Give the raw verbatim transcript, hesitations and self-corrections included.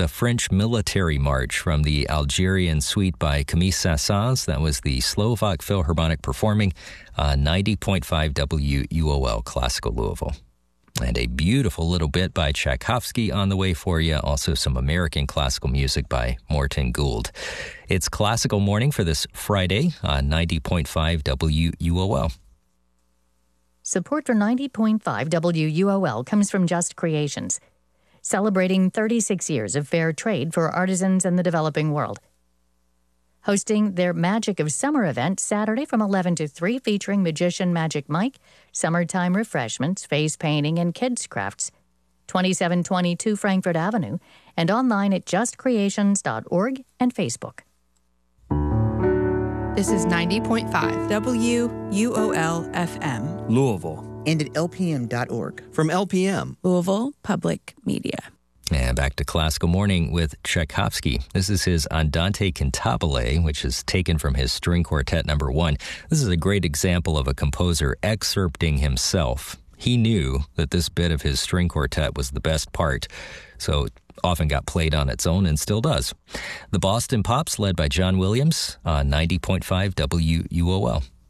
the French Military March from the Algerian Suite by Camille Saint-Saëns. That was the Slovak Philharmonic performing on ninety point five W U O L Classical Louisville. And a beautiful little bit by Tchaikovsky on the way for you. Also some American classical music by Morton Gould. It's Classical Morning for this Friday on ninety point five W U O L. Support for ninety point five W U O L comes from Just Creations, celebrating thirty-six years of fair trade for artisans in the developing world. Hosting their Magic of Summer event Saturday from eleven to three, featuring magician Magic Mike, summertime refreshments, face painting, and kids' crafts. twenty-seven twenty-two Frankfurt Avenue, and online at just creations dot org and Facebook. This is ninety point five W U O L F M. Louisville. And at L P M dot org. From L P M. Louisville Public Media. And back to Classical Morning with Tchaikovsky. This is his Andante Cantabile, which is taken from his String Quartet number one. This is a great example of a composer excerpting himself. He knew that this bit of his string quartet was the best part, so it often got played on its own and still does. The Boston Pops, led by John Williams, on ninety point five W U O L.